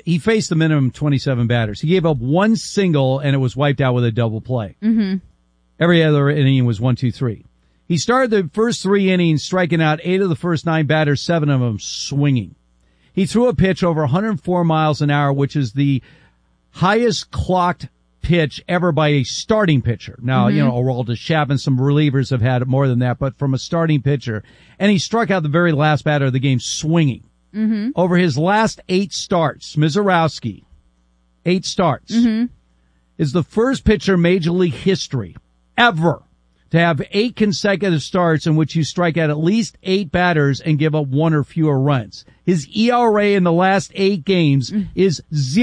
he faced the minimum 27 batters. He gave up one single, and it was wiped out with a double play. Mm-hmm. Every other inning was 1, 2, 3. He started the first 3 innings striking out 8 of the first 9 batters, 7 of them swinging. He threw a pitch over 104 miles an hour, which is the highest clocked pitch ever by a starting pitcher. Now, you know, Aroldis Chapman, some relievers have had more than that, but from a starting pitcher. And he struck out the very last batter of the game swinging. Mm-hmm. Over his last 8 starts, Misiorowski, 8 starts, is the first pitcher in Major League history ever to have 8 consecutive starts in which you strike out at least 8 batters and give up 1 or fewer runs. His ERA in the last 8 games is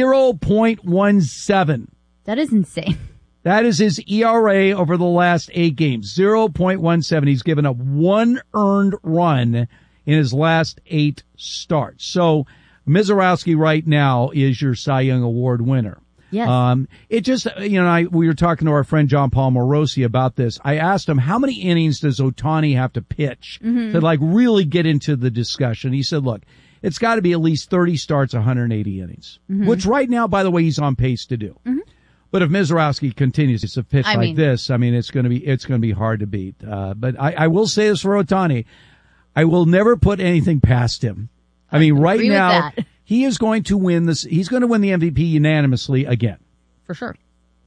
0.17. That is insane. That is his ERA over the last 8 games, 0.17. He's given up 1 earned run in his last 8 starts. So Misiorowski right now is your Cy Young Award winner. Yes. It just, you know, we were talking to our friend John Paul Morosi about this. I asked him, how many innings does Ohtani have to pitch to like really get into the discussion? He said, look, it's got to be at least 30 starts, 180 innings, which right now, by the way, he's on pace to do. But if Misiorowski continues to pitch this, I mean, it's going to be hard to beat. But I will say this for Ohtani. I will never put anything past him. I mean, right now, he is going to win this. He's going to win the MVP unanimously again. For sure.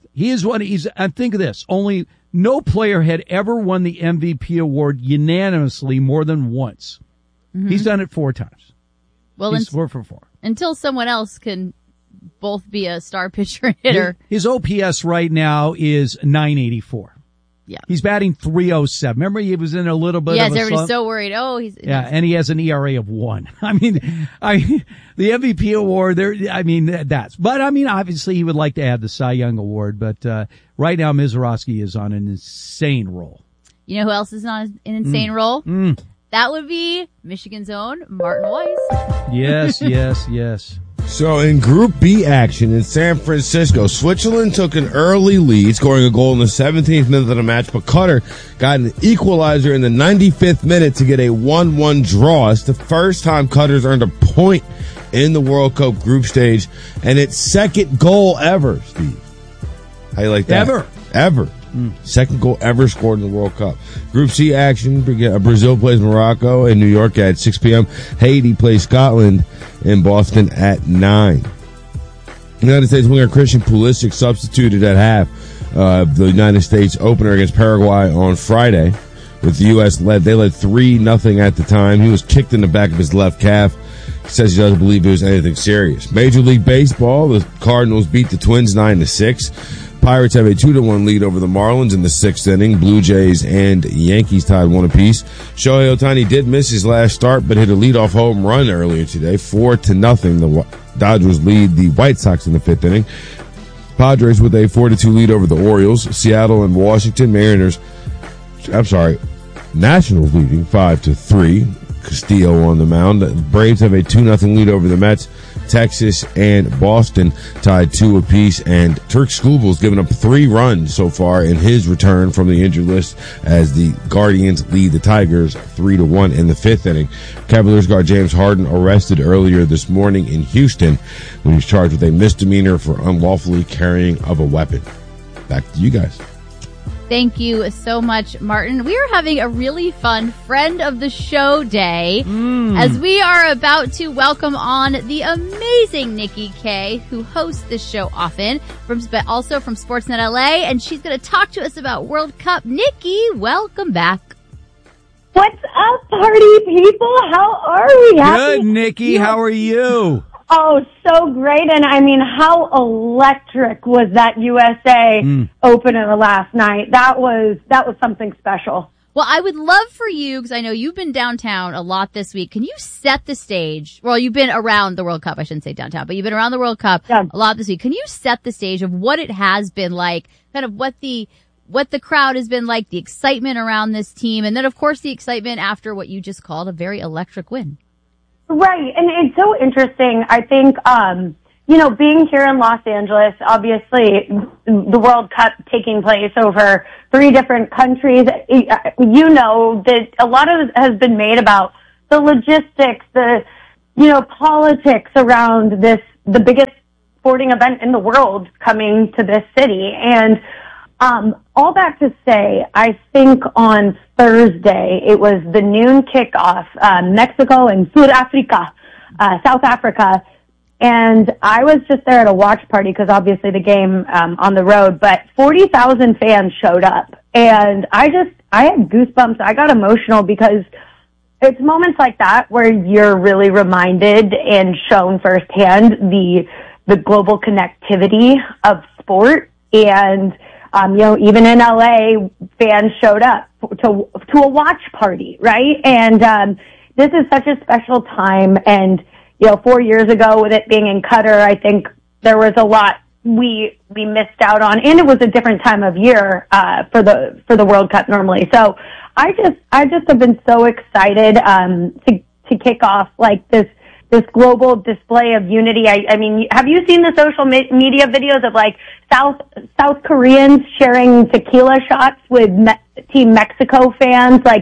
And think of this. Only no player had ever won the MVP award unanimously more than once. He's done it 4 times. Well, he's 4 for 4. Until someone else can both be a star pitcher and hitter. His OPS right now is 984. Yeah. He's batting 307. Remember, he was in a little bit of a slump? Yes, everybody's so worried. Oh, he's... Yeah, and he has an ERA of 1. I mean, the MVP award, but obviously he would like to add the Cy Young Award, but right now Misiorowski is on an insane roll. You know who else is on an insane roll? That would be Michigan's own Martin Weiss. Yes, yes. So in Group B action in San Francisco, Switzerland took an early lead, scoring a goal in the 17th minute of the match, but Qatar got an equalizer in the 95th minute to get a 1-1 draw. It's the first time Qatar's earned a point in the World Cup group stage, and its second goal ever, Steve. How you like that? Ever. Second goal ever scored in the World Cup. Group C action, Brazil plays Morocco in New York at 6 p.m. Haiti plays Scotland in Boston at 9. The United States winger Christian Pulisic substituted at half the United States opener against Paraguay on Friday. With the U.S. led 3-0 at the time. He was kicked in the back of his left calf. He says he doesn't believe it was anything serious. Major League Baseball, the Cardinals beat the Twins 9-6. Pirates have a 2-1 lead over the Marlins in the 6th inning. Blue Jays and Yankees tied 1 apiece. Shohei Ohtani did miss his last start, but hit a leadoff home run earlier today, 4-0. The Dodgers lead the White Sox in the 5th inning. Padres with a 4-2 lead over the Orioles. Seattle and Washington Nationals leading 5-3. Castillo on the mound. The Braves have a 2-0 lead over the Mets. Texas and Boston tied 2 apiece, and Turk Skubal's given up 3 runs so far in his return from the injured list as the Guardians lead the Tigers 3-1 in the 5th inning. Cavaliers guard James Harden arrested earlier this morning in Houston when he was charged with a misdemeanor for unlawfully carrying of a weapon. Back to you guys. Thank you so much, Martin. We are having a really fun friend of the show day as we are about to welcome on the amazing Nikki Kay, who hosts this show often, but also from Sportsnet LA, and she's going to talk to us about World Cup. Nikki, welcome back. What's up, party people? How are we? Good, Nikki. How are you? Oh, so great. And I mean, how electric was that USA opener last night? That was something special. Well, I would love for you, because I know you've been downtown a lot this week. Can you set the stage? Well, you've been around the World Cup. I shouldn't say downtown, but you've been around the World Cup a lot this week. Can you set the stage of what it has been like, kind of what the crowd has been like, the excitement around this team, and then, of course, the excitement after what you just called a very electric win? Right. And it's so interesting. I think, being here in Los Angeles, obviously the World Cup taking place over 3 different countries, that a lot of it has been made about the logistics, the, politics around this the biggest sporting event in the world coming to this city. And all that to say, I think on Thursday it was the noon kickoff, Mexico and South Africa. And I was just there at a watch party because obviously the game on the road, but 40,000 fans showed up. And I had goosebumps. I got emotional because it's moments like that where you're really reminded and shown firsthand the global connectivity of sport. And, even in LA, fans showed up to a watch party, right? And, this is such a special time. And, 4 years ago with it being in Qatar, I think there was a lot we missed out on, and it was a different time of year, for the World Cup normally. So I just have been so excited, to kick off like this global display of unity. I mean, have you seen the social media videos of like South Koreans sharing tequila shots with Team Mexico fans? Like,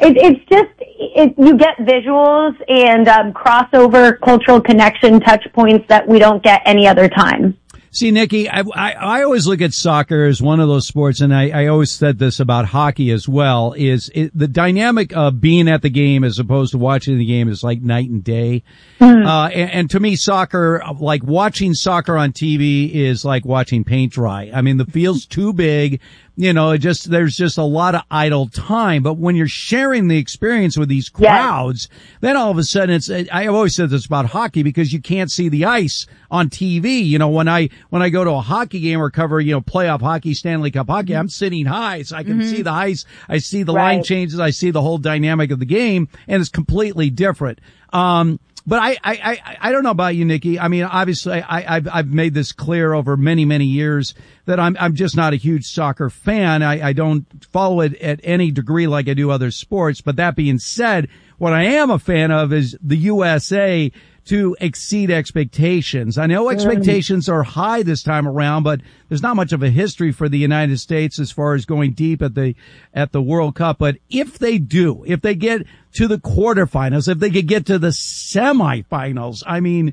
you get visuals and crossover cultural connection touch points that we don't get any other time. See, Nikki, I always look at soccer as one of those sports, and I always said this about hockey as well, the dynamic of being at the game as opposed to watching the game is like night and day. And to me, soccer, like watching soccer on TV is like watching paint dry. I mean, the field's too big. There's just a lot of idle time. But when you're sharing the experience with these crowds, then all of a sudden I've always said this about hockey because you can't see the ice on TV. When I go to a hockey game or cover, playoff hockey, Stanley Cup hockey, I'm sitting high so I can see the ice. I see the line changes. I see the whole dynamic of the game, and it's completely different. But I don't know about you, Nikki. I mean, obviously I've made this clear over many, many years that I'm just not a huge soccer fan. I don't follow it at any degree like I do other sports. But that being said, what I am a fan of is the USA to exceed expectations. I know expectations are high this time around, but there's not much of a history for the United States as far as going deep at the World Cup. But if they get to the quarterfinals, if they could get to the semifinals, I mean,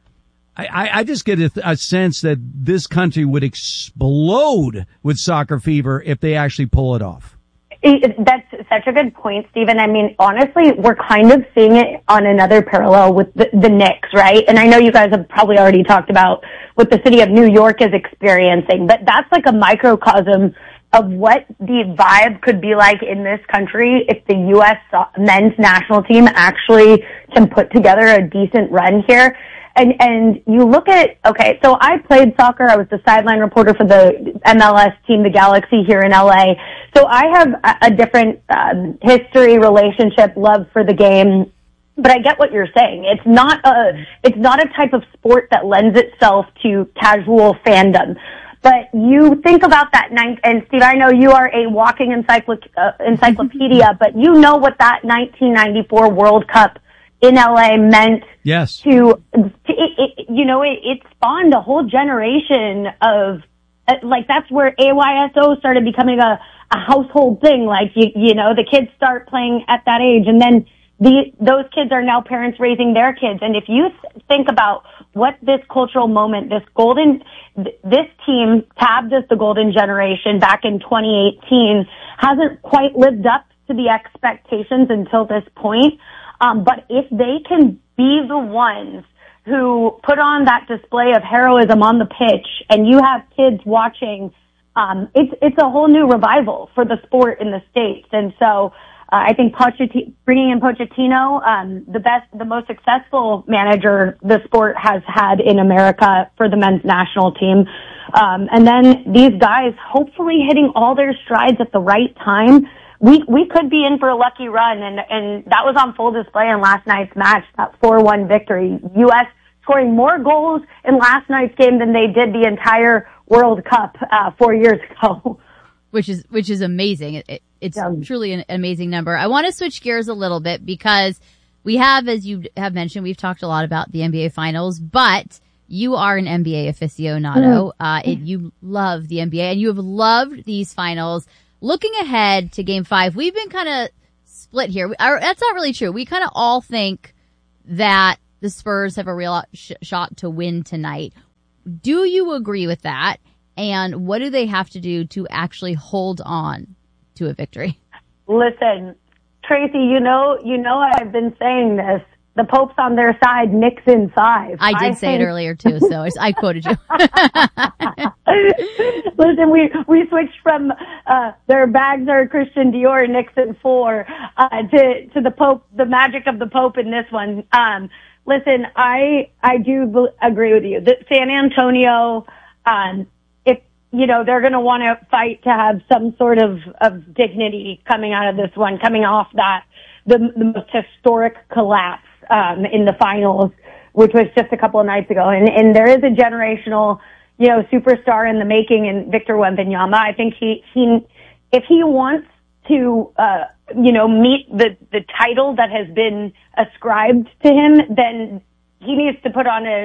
I just get a sense that this country would explode with soccer fever if they actually pull it off. That's such a good point, Stephen. I mean, honestly, we're kind of seeing it on another parallel with the Knicks, right? And I know you guys have probably already talked about what the city of New York is experiencing, but that's like a microcosm of what the vibe could be like in this country if the U.S. men's national team actually can put together a decent run here. And you look at, okay, so I played soccer. I was the sideline reporter for the MLS team, the Galaxy here in LA. So I have a different history, relationship, love for the game. But I get what you're saying. It's not a type of sport that lends itself to casual fandom. But you think about that and Steve, I know you are a walking encyclopedia, but you know what that 1994 World Cup in LA meant. Yes. It spawned a whole generation of, like, that's where AYSO started becoming a household thing. Like, the kids start playing at that age, and then those kids are now parents raising their kids. And if you think about what this cultural moment, this team tabbed as the golden generation back in 2018 hasn't quite lived up to the expectations until this point. But if they can be the ones who put on that display of heroism on the pitch and you have kids watching, it's a whole new revival for the sport in the States. And so, I think bringing in Pochettino, the most successful manager the sport has had in America for the men's national team. And then these guys hopefully hitting all their strides at the right time. We could be in for a lucky run, and that was on full display in last night's match, that 4-1 victory. U.S. scoring more goals in last night's game than they did the entire World Cup 4 years ago. Which is amazing. It's truly an amazing number. I want to switch gears a little bit because we have, as you have mentioned, we've talked a lot about the NBA Finals, but you are an NBA aficionado. You love the NBA, and you have loved these finals. Looking ahead to Game 5, we've been kind of split here. That's not really true. We kind of all think that the Spurs have a real shot to win tonight. Do you agree with that? And what do they have to do to actually hold on to a victory? Listen, Tracy, you know I've been saying this. The Pope's on their side, Knicks in 5. I did say it earlier too, so I quoted you. Listen, we switched from their bags are Christian Dior, Knicks in 4, to the Pope, the magic of the Pope in this one. Listen, I do agree with you that San Antonio, if they're going to want to fight to have some sort of dignity coming out of this one, coming off that the most historic collapse in the finals, which was just a couple of nights ago. And there is a generational, superstar in the making in Victor Wembanyama. I think if he wants to, meet the title that has been ascribed to him, then he needs to put on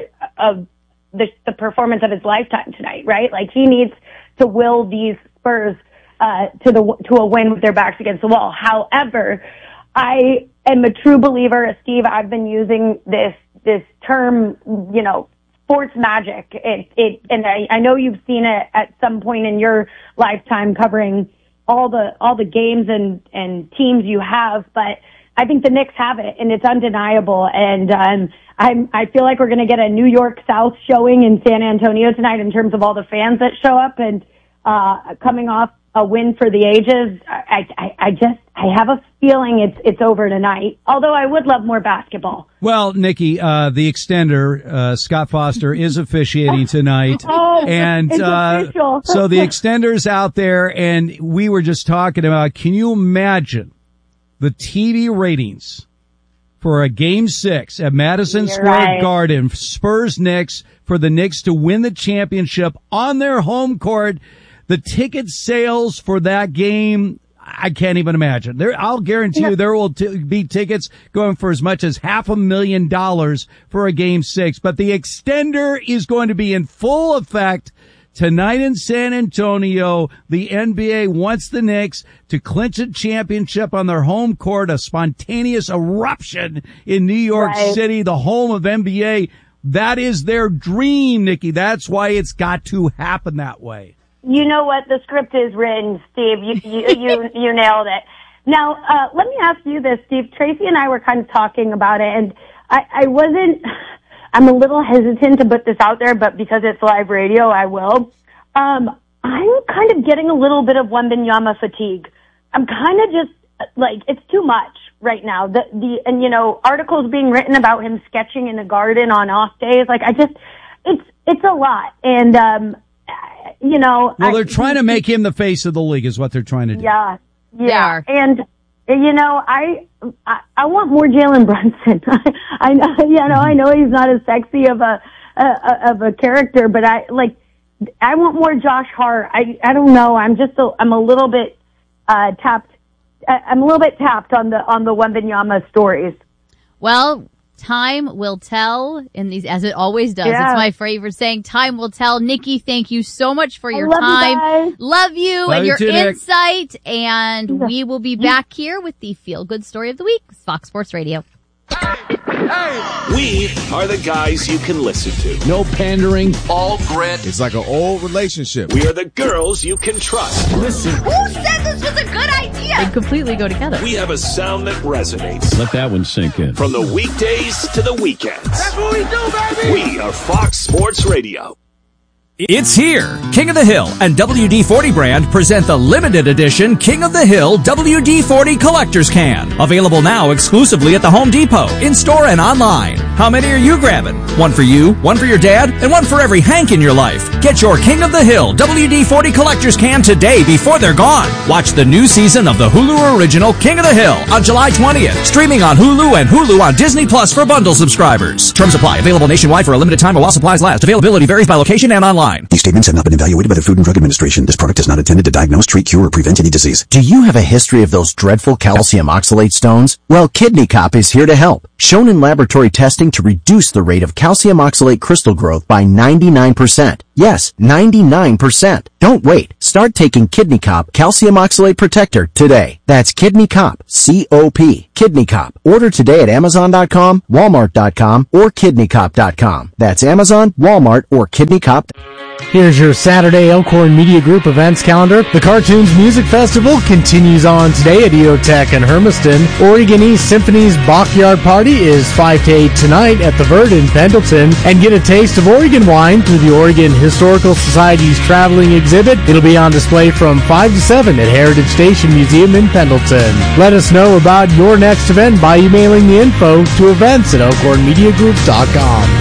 the performance of his lifetime tonight, right? Like, he needs to will these Spurs to a win with their backs against the wall. However, I am a true believer, Steve. I've been using this term, sports magic. And I know you've seen it at some point in your lifetime covering all the games and teams you have, but I think the Knicks have it, and it's undeniable. And I feel like we're going to get a New York South showing in San Antonio tonight in terms of all the fans that show up, and coming off a win for the ages. I have a feeling it's over tonight, although I would love more basketball. Well, Nikki, the extender, Scott Foster, is officiating tonight. And so the extender's out there, and we were just talking about, can you imagine the TV ratings for a Game 6 at Madison Square Garden, Spurs-Knicks, for the Knicks to win the championship on their home court? The ticket sales for that game, I can't even imagine. I'll guarantee you there will be tickets going for as much as $500,000 for a Game 6. But the extender is going to be in full effect tonight in San Antonio. The NBA wants the Knicks to clinch a championship on their home court, a spontaneous eruption in New York City, the home of NBA. That is their dream, Nikki. That's why it's got to happen that way. You know what? The script is written, Steve. You nailed it. Now, let me ask you this, Steve. Tracy and I were kind of talking about it, and I'm a little hesitant to put this out there, but because it's live radio, I will. I'm kind of getting a little bit of Wembanyama fatigue. I'm kind of just, like, it's too much right now. Articles being written about him sketching in the garden on off days. Like, it's a lot. And, well, they're trying to make him the face of the league is what they're trying to do. Yeah. And, I want more Jalen Brunson. I know he's not as sexy of a character, but I want more Josh Hart. I don't know. I'm a little bit tapped. I'm a little bit tapped on the Wembanyama stories. Well, time will tell in these, as it always does. Yeah. It's my favorite saying, time will tell. Nikki, thank you so much for your time. You love you and your too, insight. And we will be back here with the Feel Good Story of the Week, Fox Sports Radio. We are the guys you can listen to. No pandering. All grit. It's like an old relationship. We are the girls you can trust. Listen. Who said this was a good idea? They completely go together. We have a sound that resonates. Let that one sink in. From the weekdays to the weekends. That's what we do, baby. We are Fox Sports Radio. It's here. King of the Hill and WD-40 brand present the limited edition King of the Hill WD-40 Collector's Can. Available now exclusively at the Home Depot, in-store and online. How many are you grabbing? One for you, one for your dad, and one for every Hank in your life. Get your King of the Hill WD-40 Collector's Can today before they're gone. Watch the new season of the Hulu original King of the Hill on July 20th. Streaming on Hulu and Hulu on Disney Plus for bundle subscribers. Terms apply. Available nationwide for a limited time while supplies last. Availability varies by location and online. These statements have not been evaluated by the Food and Drug Administration. This product is not intended to diagnose, treat, cure, or prevent any disease. Do you have a history of those dreadful calcium oxalate stones? Well, Kidney Cop is here to help. Shown in laboratory testing to reduce the rate of calcium oxalate crystal growth by 99%. Yes, 99%. Don't wait. Start taking Kidney Cop Calcium Oxalate Protector today. That's Kidney Cop, C-O-P, Kidney Cop. Order today at Amazon.com, Walmart.com, or KidneyCop.com. That's Amazon, Walmart, or KidneyCop. Here's your Saturday Elkhorn Media Group events calendar. The Cartoons Music Festival continues on today at EOTech in Hermiston. Oregon East Symphony's Backyard Party is 5 to 8 tonight at the Verd in Pendleton. And get a taste of Oregon wine through the Oregon Historical Society's traveling exhibit. It'll be on display from 5 to 7 at Heritage Station Museum in Pendleton. Let us know about your next event by emailing the info to events@elkhornmediagroup.com.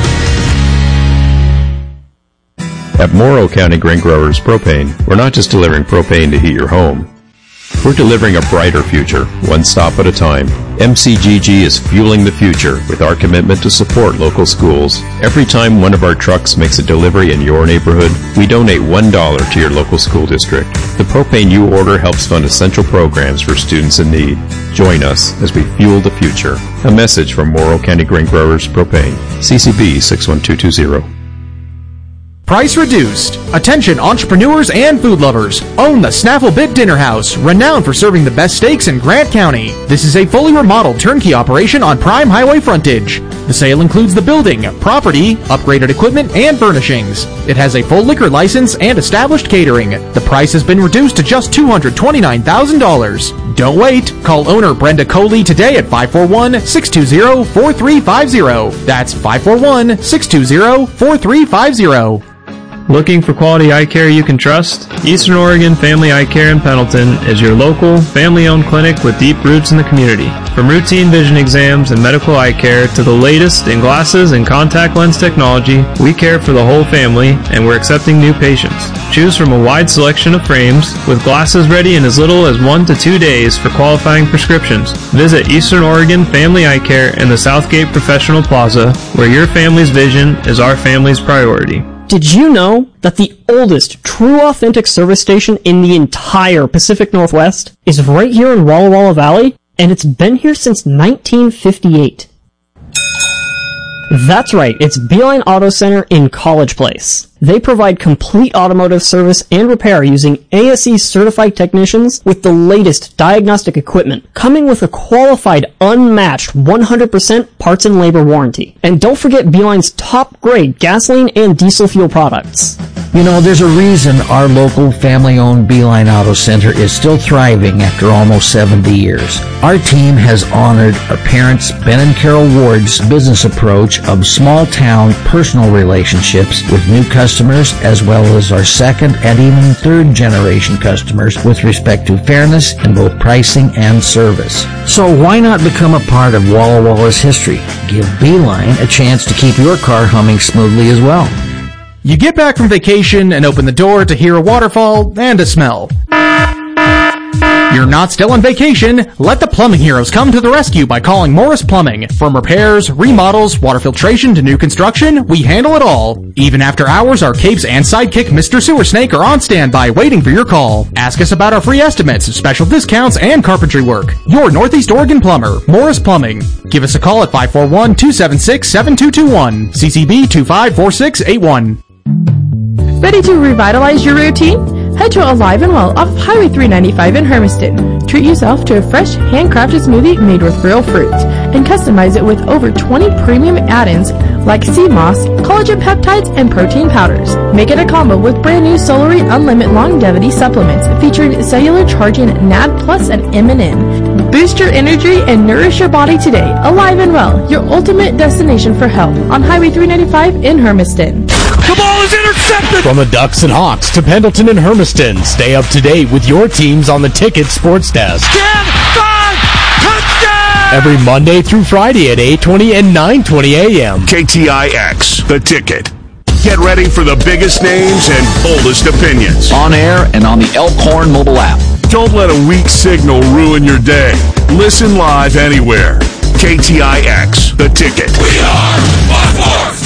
At Morrow County Grain Growers Propane, we're not just delivering propane to heat your home. We're delivering a brighter future, one stop at a time. MCGG is fueling the future with our commitment to support local schools. Every time one of our trucks makes a delivery in your neighborhood, we donate $1 to your local school district. The propane you order helps fund essential programs for students in need. Join us as we fuel the future. A message from Morrow County Grain Growers Propane. CCB 61220. Price reduced. Attention entrepreneurs and food lovers. Own the Snaffle Bit Dinner House, renowned for serving the best steaks in Grant County. This is a fully remodeled turnkey operation on prime highway frontage. The sale includes the building, property, upgraded equipment, and furnishings. It has a full liquor license and established catering. The price has been reduced to just $229,000. Don't wait. Call owner Brenda Coley today at 541-620-4350. That's 541-620-4350. Looking for quality eye care you can trust? Eastern Oregon Family Eye Care in Pendleton is your local, family-owned clinic with deep roots in the community. From routine vision exams and medical eye care to the latest in glasses and contact lens technology, we care for the whole family, and we're accepting new patients. Choose from a wide selection of frames, with glasses ready in as little as 1 to 2 days for qualifying prescriptions. Visit Eastern Oregon Family Eye Care in the Southgate Professional Plaza, where your family's vision is our family's priority. Did you know that the oldest true authentic service station in the entire Pacific Northwest is right here in Walla Walla Valley? And it's been here since 1958. That's right, it's Beeline Auto Center in College Place. They provide complete automotive service and repair using ASE certified technicians with the latest diagnostic equipment, coming with a qualified, unmatched 100% parts and labor warranty. And don't forget Beeline's top grade gasoline and diesel fuel products. You know, there's a reason our local family-owned Beeline Auto Center is still thriving after almost 70 years. Our team has honored our parents, Ben and Carol Ward's business approach of small-town personal relationships with new customers, as well as our second and even third-generation customers with respect to fairness in both pricing and service. So why not become a part of Walla Walla's history? Give Beeline a chance to keep your car humming smoothly as well. You get back from vacation and open the door to hear a waterfall and a smell. You're not still on vacation. Let the plumbing heroes come to the rescue by calling Morris Plumbing. From repairs, remodels, water filtration to new construction, we handle it all. Even after hours, our capes and sidekick Mr. Sewer Snake are on standby waiting for your call. Ask us about our free estimates, special discounts, and carpentry work. Your Northeast Oregon plumber, Morris Plumbing. Give us a call at 541-276-7221. CCB 254681. Ready to revitalize your routine? Head to Alive and Well off Highway 395 in Hermiston. Treat yourself to a fresh, handcrafted smoothie made with real fruit, and customize it with over 20 premium add-ins like sea moss, collagen peptides, and protein powders. Make it a combo with brand new Solary Unlimited Longevity supplements featuring cellular charging NAD Plus and MNN. Boost your energy and nourish your body today. Alive and Well, your ultimate destination for health on Highway 395 in Hermiston. The ball is intercepted! From the Ducks and Hawks to Pendleton and Hermiston, stay up to date with your teams on the Ticket Sports Desk. 10-5! Touchdown! Every Monday through Friday at 8:20 and 9:20 a.m. KTIX, The Ticket. Get ready for the biggest names and boldest opinions. On air and on the Elkhorn mobile app. Don't let a weak signal ruin your day. Listen live anywhere. KTIX, The Ticket. We are one-fourth.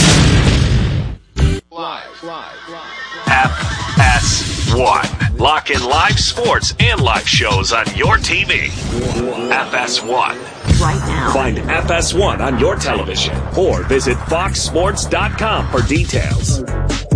FS1. Lock in live sports and live shows on your TV. FS1. Right now. Find FS1 on your television or visit foxsports.com for details.